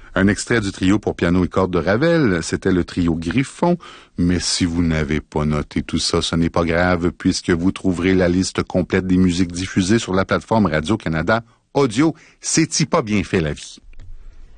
Un extrait du trio pour piano et cordes de Ravel, c'était le trio Griffon. Mais si vous n'avez pas noté tout ça, ce n'est pas grave, puisque vous trouverez la liste complète des musiques diffusées sur la plateforme Radio-Canada Audio. C'est-y pas bien fait la vie?